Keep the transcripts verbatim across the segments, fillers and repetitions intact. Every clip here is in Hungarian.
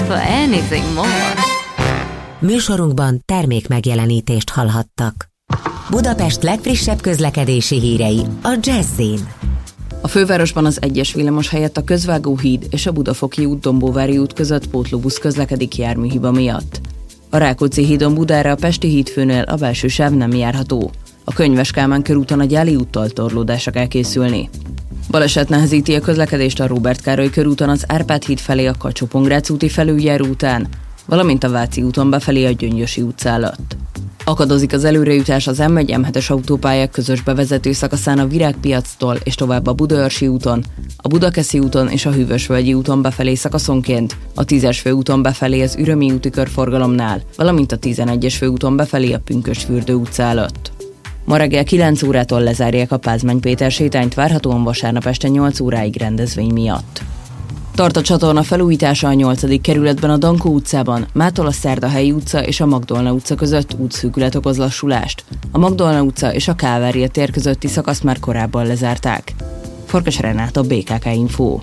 ask for anything more. Műsorunkban termék megjelenítést hallhattak. Budapest legfrissebb közlekedési hírei a Jazz-in. A fővárosban az egyes villamos helyett a Közvágó híd és a Budafoki út Dombóvári út között pótlóbusz közlekedik járműhiba miatt. A Rákóczi hídon Budára a Pesti hídfőnél a belső sáv nem járható. A Könyves Kálmán körúton a Gyáli úttal torlódásra kell készülni. Baleset nehezíti a közlekedést a Róbert Károly körúton az Árpád híd felé a Kacsó-Pongrác úti felüljáró után, valamint a Váci úton befelé a Gyöngyösi utca alatt. Akadozik az előrejutás az M egy M hetes autópályák közös bevezető szakaszán a Virágpiactól és tovább a Budaörsi úton, a Budakeszi úton és a Hűvösvölgyi úton befelé szakaszonként, a tízes főúton befelé az Ürömi úti körforgalomnál, valamint a tizenegyes főúton befelé a Pünkösdfürdő utca alatt. Ma reggel kilenc órától lezárják a Pázmány Péter sétányt, várhatóan vasárnap este nyolc óráig rendezvény miatt. Tart a csatorna felújítása a nyolcadik kerületben a Dankó utcában, mától a Szerdahelyi utca és a Magdolna utca között útszűkület okoz lassulást. A Magdolna utca és a Kálvária tér közötti szakaszt már korábban lezárták. Farkas Renáta, bé ká ká Info.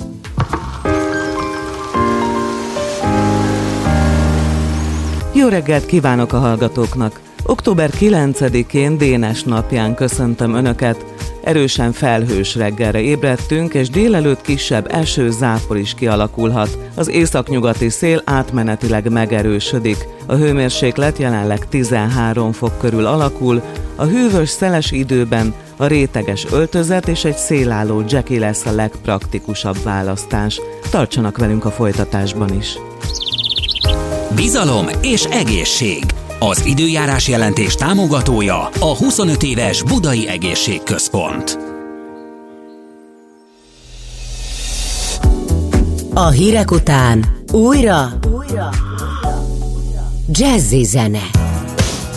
Jó reggelt kívánok a hallgatóknak! október kilencedikén Dénes napján köszöntöm Önöket. Erősen felhős reggelre ébredtünk, és délelőtt kisebb eső, zápor is kialakulhat. Az északnyugati szél átmenetileg megerősödik. A hőmérséklet jelenleg tizenhárom fok körül alakul. A hűvös, szeles időben a réteges öltözet és egy szélálló dzseki lesz a legpraktikusabb választás. Tartsanak velünk a folytatásban is. Bizalom és egészség. Az időjárás jelentés támogatója a huszonöt éves Budai Egészségközpont. A hírek után újra, újra. Jazzy zene.